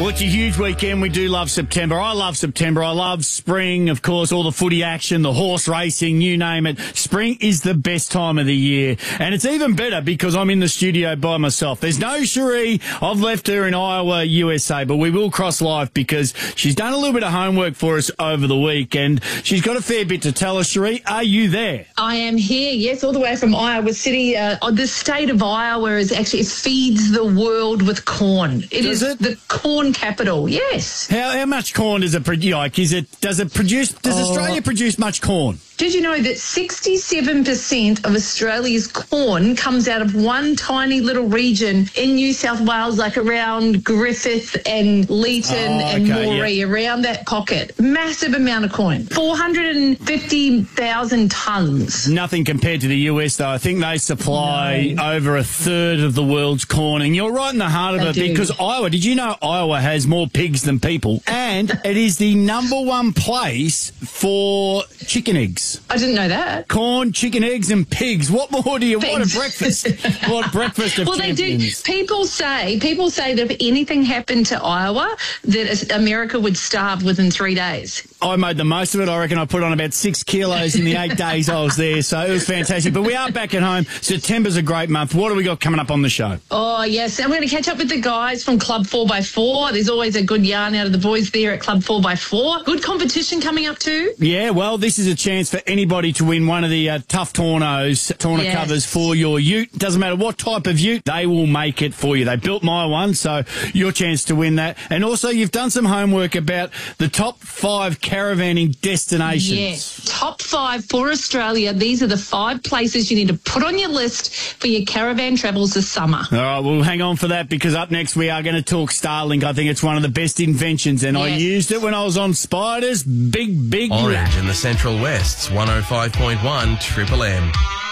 Well, it's a huge weekend. We do love September. I love September. I love spring, of course, all the footy action, the horse racing, you name it. Spring is the best time of the year. And it's even better because I'm in the studio by myself. There's no Cherie. I've left her in Iowa, USA, but we will cross live because she's done a little bit of homework for us over the week and she's got a fair bit to tell us. Cherie, are you there? I am here, yes, all the way from Iowa City. The state of Iowa is actually, it feeds the world with corn. Does it? The corn capital, yes. How much corn does it produce? Like, does Australia produce much corn? Did you know that 67% of Australia's corn comes out of one tiny little region in New South Wales, like around Griffith and Leeton and Moree, around that pocket? Massive amount of corn. 450,000 tonnes. Nothing compared to the US, though. I think they supply over a third of the world's corn. And you're right in the heart of it because Iowa, did you know Iowa has more pigs than people? And it is the #1 place for chicken eggs. I didn't know that. Corn, chicken, eggs, and pigs. What more do you want? A breakfast? What breakfast of champions? They do. People say that if anything happened to Iowa, that America would starve within 3 days. I made the most of it. I reckon I put on about 6 kilos in the 8 days I was there, so it was fantastic. But we are back at home. September's a great month. What do we got coming up on the show? Oh, yes. I'm going to catch up with the guys from Club 4x4. There's always a good yarn out of the boys there at Club 4x4. Good competition coming up too. Yeah, well, this is a chance for anybody to win one of the tough Torno covers for your ute. Doesn't matter what type of ute, they will make it for you. They built my one, so your chance to win that. And also, you've done some homework about the top 5 caravanning destinations. Yes, top 5 for Australia. These are the 5 places you need to put on your list for your caravan travels this summer. All right, well, hang on for that because up next we are going to talk Starlink. I think it's one of the best inventions, and I used it when I was on Spiders. Big Orange in the Central West's 105.1 Triple M.